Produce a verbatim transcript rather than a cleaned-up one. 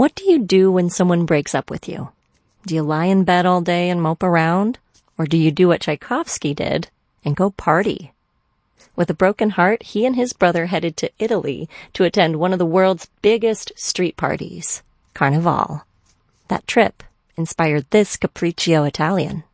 What do you do when someone breaks up with you? Do you lie in bed all day and mope around? Or do you do what Tchaikovsky did and go party? With a broken heart, he and his brother headed to Italy to attend one of the world's biggest street parties, Carnival. That trip inspired this Capriccio Italian.